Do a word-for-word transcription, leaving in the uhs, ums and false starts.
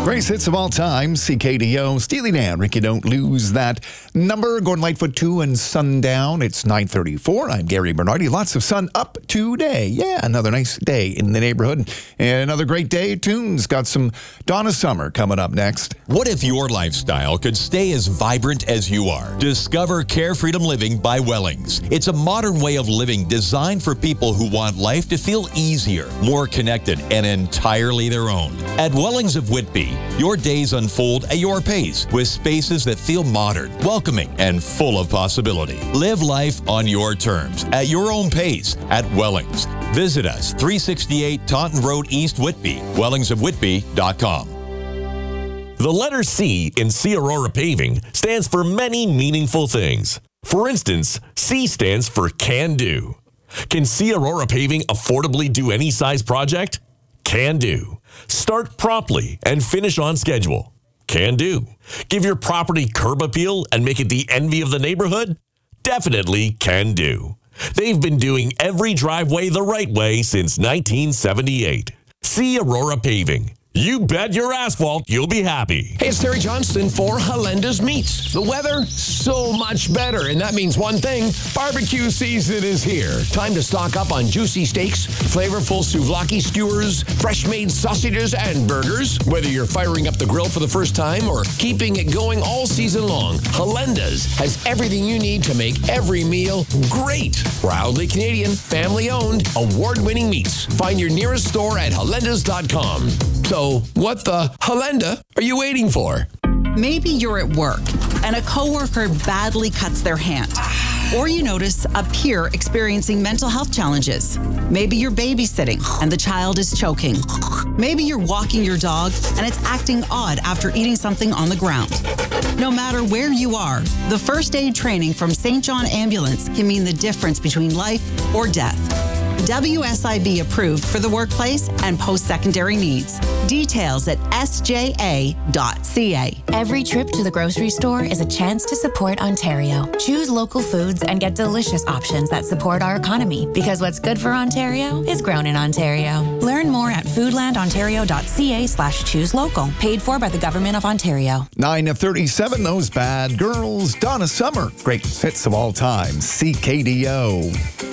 Greatest hits of all time, C K D O, Steely Dan, Ricky Don't Lose That Number, Gordon Lightfoot two and Sundown. It's nine thirty-four. I'm Gary Bernardi. Lots of sun up today. Yeah, another nice day in the neighborhood. And another great day of tunes. Got some Donna Summer coming up next. What if your lifestyle could stay as vibrant as you are? Discover Care Freedom Living by Wellings. It's a modern way of living designed for people who want life to feel easier, more connected, and entirely their own. At Wellings of Whitby, your days unfold at your pace with spaces that feel modern, welcoming, and full of possibility. Live life on your terms, at your own pace, at Wellings. Visit us, three sixty-eight Taunton Road East, Whitby, wellings of whitby dot com. The letter C in C Aurora Paving stands for many meaningful things. For instance, C stands for Can Do. Can C Aurora Paving affordably do any size project? Can do. Start promptly and finish on schedule. Can do. Give your property curb appeal and make it the envy of the neighborhood? Definitely can do. They've been doing every driveway the right way since nineteen seventy-eight. See Aurora Paving. You bet your asphalt you'll be happy. Hey, it's Terry Johnston for Halenda's Meats. The weather, so much better, and that means one thing. Barbecue season is here. Time to stock up on juicy steaks, flavorful souvlaki skewers, fresh-made sausages, and burgers. Whether you're firing up the grill for the first time or keeping it going all season long, Halenda's has everything you need to make every meal great. Proudly Canadian, family-owned, award-winning meats. Find your nearest store at halendas dot com. So, what the Halenda are you waiting for? Maybe you're at work and a coworker badly cuts their hand. Or you notice a peer experiencing mental health challenges. Maybe you're babysitting and the child is choking. Maybe you're walking your dog and it's acting odd after eating something on the ground. No matter where you are, the first aid training from Saint John Ambulance can mean the difference between life or death. W S I B approved for the workplace and post-secondary needs. Details at s j a dot c a. Every trip to the grocery store is a chance to support Ontario. Choose local foods and get delicious options that support our economy, because what's good for Ontario is grown in Ontario. Learn more at foodlandontario dot c a slash choose local. Paid for by the Government of Ontario. nine of thirty-seven, those bad girls. Donna Summer, great hits of all time, C K D O.